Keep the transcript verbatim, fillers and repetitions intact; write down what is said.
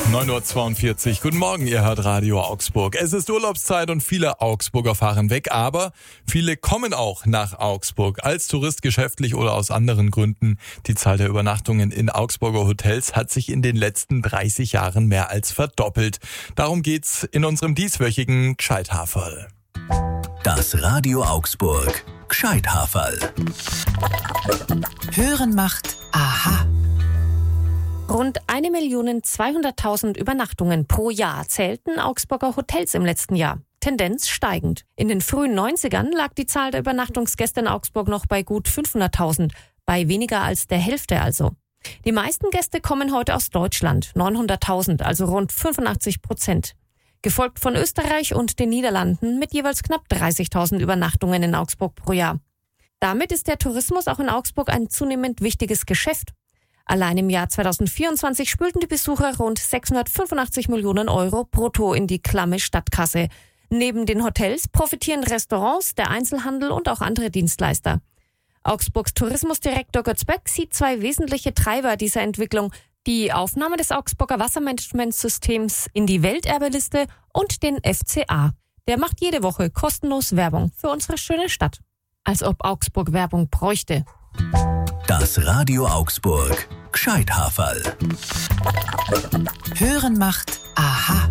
neun Uhr zweiundvierzig. Guten Morgen, ihr hört Radio Augsburg. Es ist Urlaubszeit und viele Augsburger fahren weg, aber viele kommen auch nach Augsburg. Als Tourist, geschäftlich oder aus anderen Gründen. Die Zahl der Übernachtungen in Augsburger Hotels hat sich in den letzten dreißig Jahren mehr als verdoppelt. Darum geht's in unserem dieswöchigen Gscheithaferl. Das Radio Augsburg Gscheithaferl. Hören macht aha. Rund eine Million zweihunderttausend Übernachtungen pro Jahr zählten Augsburger Hotels im letzten Jahr. Tendenz steigend. In den frühen neunzigern lag die Zahl der Übernachtungsgäste in Augsburg noch bei gut fünfhunderttausend, bei weniger als der Hälfte also. Die meisten Gäste kommen heute aus Deutschland, neunhunderttausend, also rund fünfundachtzig Prozent. Gefolgt von Österreich und den Niederlanden mit jeweils knapp dreißigtausend Übernachtungen in Augsburg pro Jahr. Damit ist der Tourismus auch in Augsburg ein zunehmend wichtiges Geschäft. Allein im Jahr zweitausendvierundzwanzig spülten die Besucher rund sechshundertfünfundachtzig Millionen Euro brutto in die klamme Stadtkasse. Neben den Hotels profitieren Restaurants, der Einzelhandel und auch andere Dienstleister. Augsburgs Tourismusdirektor Götz Böck sieht zwei wesentliche Treiber dieser Entwicklung: die Aufnahme des Augsburger Wassermanagementsystems in die Welterbeliste und den F C A. Der macht jede Woche kostenlos Werbung für unsere schöne Stadt. Als ob Augsburg Werbung bräuchte. Das Radio Augsburg Gscheithaferl. Hören macht aha.